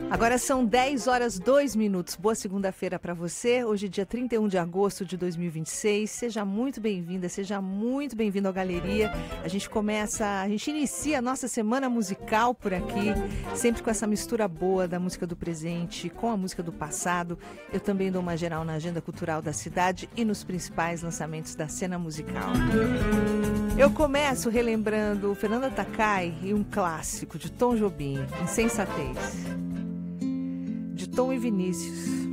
Agora são 10 horas 2 minutos. Boa segunda-feira para você. Hoje, dia 31 de agosto de 2026. Seja muito bem-vinda, seja muito bem-vindo à Galeria. A gente inicia a nossa semana musical por aqui, sempre com essa mistura boa da música do presente com a música do passado. Eu também dou uma geral na agenda cultural da cidade e nos principais lançamentos da cena musical. Eu começo relembrando Fernanda Takai e um clássico de Tom Jobim, Insensatez. De Tom e Vinícius.